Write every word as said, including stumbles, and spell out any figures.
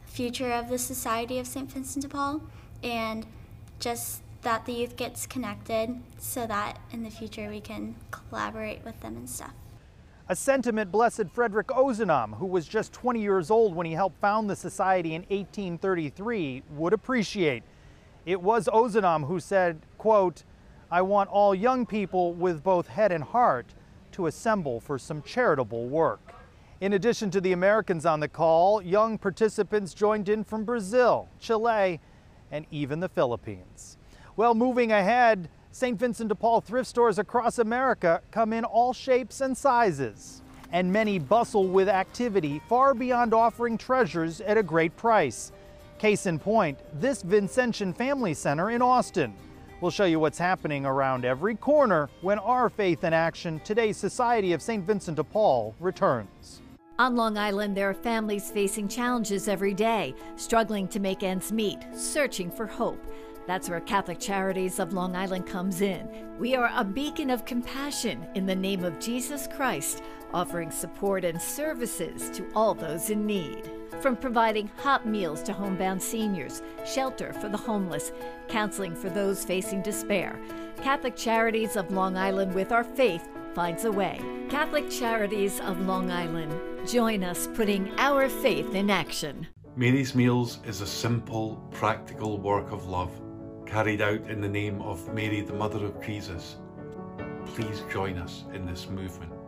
future of the Society of Saint Vincent de Paul, and just that the youth gets connected so that in the future we can collaborate with them and stuff. A sentiment Blessed Frederick Ozanam, who was just twenty years old when he helped found the society in eighteen thirty-three, would appreciate. It was Ozanam who said, quote, "I want all young people with both head and heart to assemble for some charitable work." In addition to the Americans on the call, young participants joined in from Brazil, Chile, and even the Philippines. Well, moving ahead, Saint Vincent de Paul thrift stores across America come in all shapes and sizes, and many bustle with activity far beyond offering treasures at a great price. Case in point, this Vincentian Family Center in Austin. We'll show you what's happening around every corner when our Faith in Action, today's Society of Saint Vincent de Paul, returns. On Long Island, there are families facing challenges every day, struggling to make ends meet, searching for hope. That's where Catholic Charities of Long Island comes in. We are a beacon of compassion in the name of Jesus Christ, offering support and services to all those in need. From providing hot meals to homebound seniors, shelter for the homeless, counseling for those facing despair, Catholic Charities of Long Island, with our faith, finds a way. Catholic Charities of Long Island. Join us putting our faith in action. Mary's Meals is a simple, practical work of love, carried out in the name of Mary, the Mother of Jesus. Please join us in this movement.